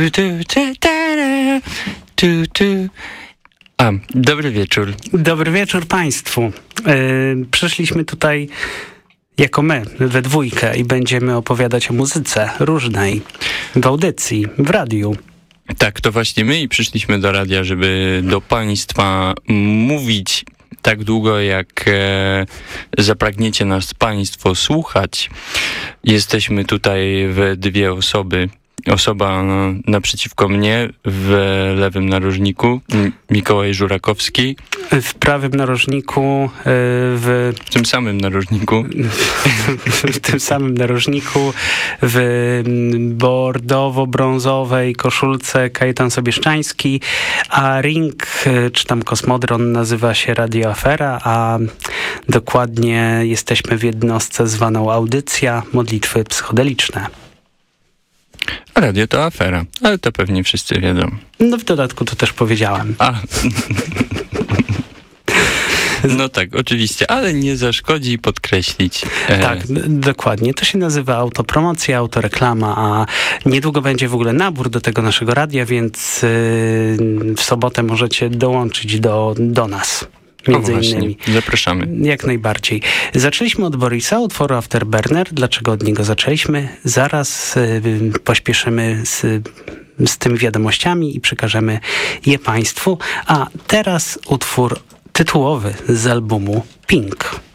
Dobry wieczór. Dobry wieczór Państwu. Przyszliśmy tutaj jako my, we dwójkę i będziemy opowiadać o muzyce różnej w audycji, w radiu. Tak, to właśnie my i przyszliśmy do radia, żeby do Państwa mówić tak długo, jak zapragniecie nas Państwo słuchać. Jesteśmy tutaj we dwie osoby. Osoba naprzeciwko mnie w lewym narożniku, Mikołaj Żurakowski. W prawym narożniku, w tym samym narożniku. w tym samym narożniku, w bordowo-brązowej koszulce Kajetan Sobieszczański, a ring, czy tam kosmodron, nazywa się Radio Afera, a dokładnie jesteśmy w jednostce zwaną Audycja, modlitwy psychodeliczne. A radio to afera, ale to pewnie wszyscy wiedzą. No w dodatku to też powiedziałem. No tak, oczywiście, ale nie zaszkodzi podkreślić. Tak, dokładnie. To się nazywa autopromocja, autoreklama, a niedługo będzie w ogóle nabór do tego naszego radia, więc w sobotę możecie dołączyć do nas. Między innymi. Zapraszamy. Jak najbardziej. Zaczęliśmy od Borisa, utworu Afterburner. Dlaczego od niego zaczęliśmy? Zaraz pośpieszymy z tymi wiadomościami i przekażemy je Państwu. A teraz utwór tytułowy z albumu Pink.